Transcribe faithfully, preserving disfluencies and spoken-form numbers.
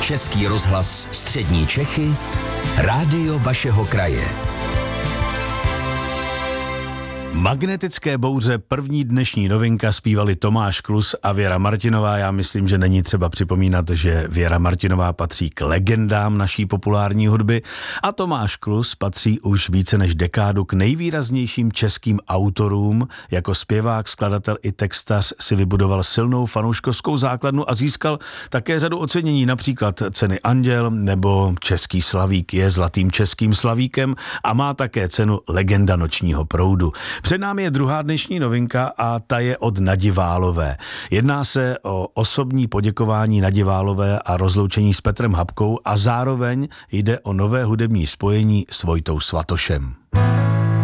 Český rozhlas Střední Čechy, rádio vašeho kraje. Magnetické bouře, první dnešní novinka, zpívali Tomáš Klus a Věra Martinová. Já myslím, že není třeba připomínat, že Věra Martinová patří k legendám naší populární hudby a Tomáš Klus patří už více než dekádu k nejvýraznějším českým autorům. Jako zpěvák, skladatel i textař si vybudoval silnou fanouškovskou základnu a získal také řadu ocenění, například ceny Anděl nebo Český slavík. Je zlatým českým slavíkem a má také cenu Legenda nočního proudu. Před námi je druhá dnešní novinka a ta je od Nadi Válové. Jedná se o osobní poděkování Nadi Válové a rozloučení s Petrem Habkou a zároveň jde o nové hudební spojení s Vojtou Svatošem.